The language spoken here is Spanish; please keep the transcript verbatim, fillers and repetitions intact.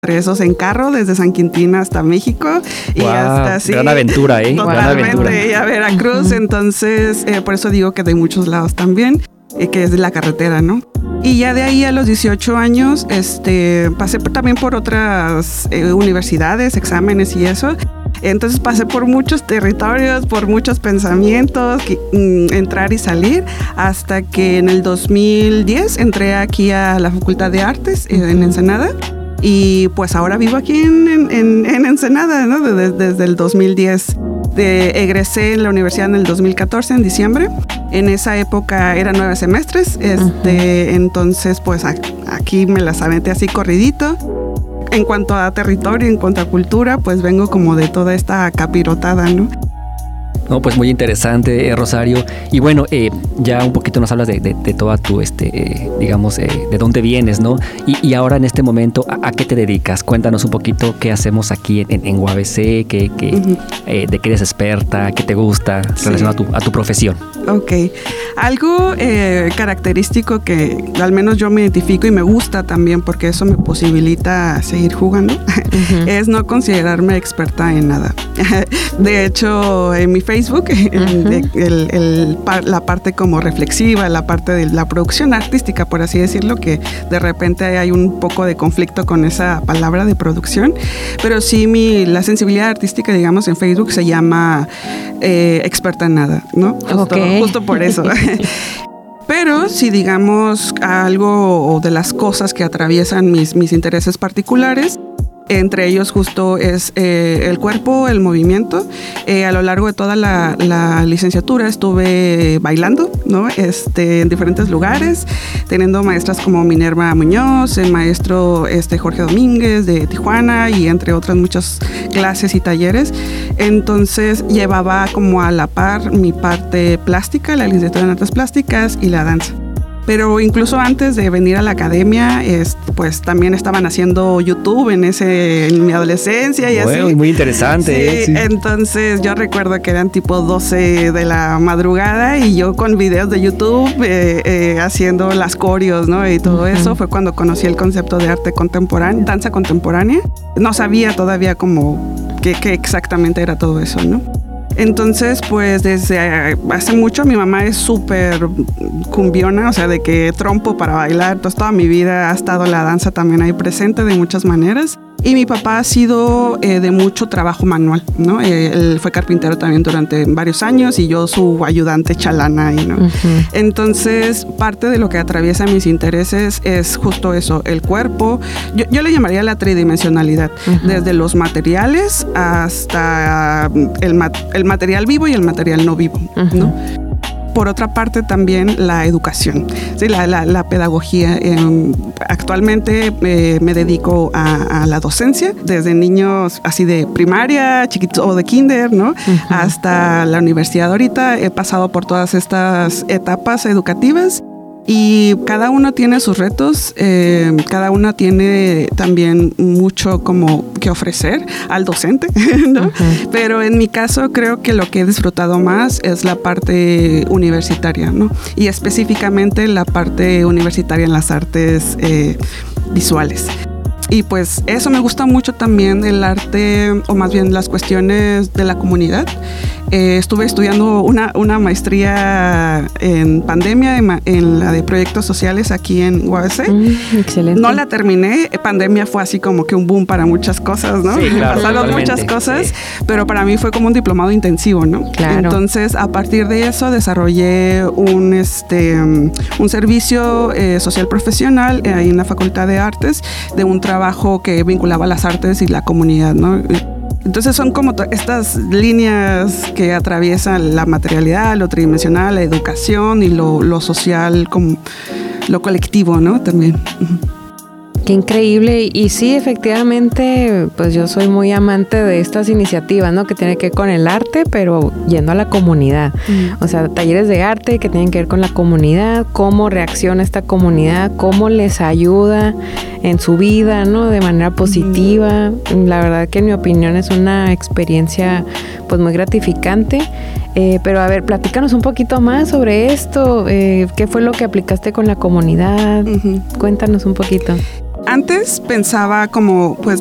entre esos en carro desde San Quintín hasta México y wow, hasta así. Gran aventura, ¿eh? Totalmente, Gran aventura. y a Veracruz. Uh-huh. Entonces, eh, por eso digo que de muchos lados también, eh, que es de la carretera, ¿no? Y ya de ahí a los dieciocho años, este, pasé por, también por otras eh, universidades, exámenes y eso. Entonces pasé por muchos territorios, por muchos pensamientos, que, mm, entrar y salir, hasta que en el dos mil diez entré aquí a la Facultad de Artes eh, en Ensenada. Y pues ahora vivo aquí en, en, en Ensenada, ¿no? Desde, desde el dos mil diez. De, egresé en la universidad en el dos mil catorce, en diciembre. En esa época eran nueve semestres, este, uh-huh. entonces pues a, aquí me las aventé así corridito. En cuanto a territorio, en cuanto a cultura, pues vengo como de toda esta capirotada, ¿no? No, pues muy interesante, eh, Rosario. Y bueno, eh, ya un poquito nos hablas de, de, de toda tu, este, eh, digamos, eh, de dónde vienes, ¿no? Y, y ahora en este momento, ¿a, ¿a qué te dedicas? Cuéntanos un poquito qué hacemos aquí en, en U A B C, qué, qué, uh-huh. eh, de qué eres experta, qué te gusta, sí. relacionado a tu, a tu profesión. Ok. Algo eh, característico que al menos yo me identifico y me gusta también, porque eso me posibilita seguir jugando, uh-huh. es no considerarme experta en nada. De hecho, en mi Facebook, uh-huh. el, el, el, la parte como reflexiva, la parte de la producción artística, por así decirlo, que de repente hay un poco de conflicto con esa palabra de producción, pero sí mi, la sensibilidad artística, digamos, en Facebook se llama eh, experta en nada, ¿no? Justo, okay. justo por eso. Pero si digamos algo de las cosas que atraviesan mis, mis intereses particulares, entre ellos justo es eh, el cuerpo, el movimiento. Eh, a lo largo de toda la, la licenciatura estuve bailando, ¿no? Este, en diferentes lugares, teniendo maestras como Minerva Muñoz, el maestro este, Jorge Domínguez de Tijuana y entre otras muchas clases y talleres. Entonces llevaba como a la par mi parte plástica, la licenciatura en artes plásticas y la danza. Pero incluso antes de venir a la academia, es, pues también estaban haciendo YouTube en ese en mi adolescencia y bueno, así. Muy interesante. Sí, eh, sí. Entonces yo recuerdo que eran tipo doce de la madrugada y yo con videos de YouTube eh, eh, haciendo las coreos, ¿no? Y todo uh-huh. eso fue cuando conocí el concepto de arte contemporáneo, danza contemporánea. No sabía todavía cómo, qué, qué exactamente era todo eso, ¿no? Entonces, pues desde hace mucho mi mamá es súper cumbiona, o sea, de que trompo para bailar. Entonces, toda mi vida ha estado la danza también ahí presente de muchas maneras. Y mi papá ha sido eh, de mucho trabajo manual, ¿no? Eh, él fue carpintero también durante varios años y yo su ayudante chalana ahí, ¿no? Uh-huh. Entonces, parte de lo que atraviesa mis intereses es justo eso, el cuerpo. Yo, yo le llamaría la tridimensionalidad, uh-huh. desde los materiales hasta el, mat- el material vivo y el material no vivo, uh-huh. ¿no? Por otra parte, también la educación, ¿sí? la, la, la pedagogía. Eh, actualmente eh, me dedico a, a la docencia, desde niños así de primaria, chiquitos o de kinder, ¿no? Uh-huh. Hasta la universidad ahorita. He pasado por todas estas etapas educativas. Y cada uno tiene sus retos, eh, cada uno tiene también mucho como que ofrecer al docente, ¿no? Uh-huh. Pero en mi caso creo que lo que he disfrutado más es la parte universitaria, ¿no? Y específicamente la parte universitaria en las artes eh, visuales. Y pues eso me gusta mucho también, el arte, o más bien las cuestiones de la comunidad. Eh, estuve estudiando una, una maestría en pandemia, en, en la de proyectos sociales aquí en U A B C. Mm, excelente. No la terminé. Pandemia fue así como que un boom para muchas cosas, ¿no? Sí, claro, pasaron totalmente. muchas cosas, sí. pero para mí fue como un diplomado intensivo, ¿no? Claro. Entonces, a partir de eso desarrollé un, este, un servicio eh, social profesional eh, ahí en la Facultad de Artes, de un trabajo que vinculaba las artes y la comunidad, ¿no? Entonces son como to- estas líneas que atraviesan la materialidad, lo tridimensional, la educación y lo, lo social, como lo colectivo, ¿no? También. Qué increíble. Y sí, efectivamente, pues yo soy muy amante de estas iniciativas, ¿no? Que tienen que ver con el arte, pero yendo a la comunidad. Mm. O sea, talleres de arte que tienen que ver con la comunidad, cómo reacciona esta comunidad, cómo les ayuda en su vida, ¿no? De manera positiva. Mm. La verdad que en mi opinión es una experiencia pues muy gratificante. Eh, pero a ver, platícanos un poquito más sobre esto. Eh, ¿Qué fue lo que aplicaste con la comunidad? Uh-huh. Cuéntanos un poquito. Antes pensaba como, pues